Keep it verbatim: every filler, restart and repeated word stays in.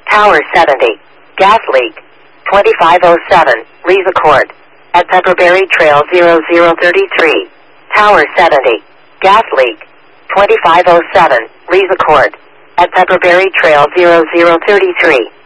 Tower seventy. Gas leak. twenty-five oh seven. Riva Court. At Pepperberry Trail zero zero thirty-three. Tower seventy. Gas leak. twenty-five oh seven. Riva Court. At Pepperberry Trail zero zero thirty-three.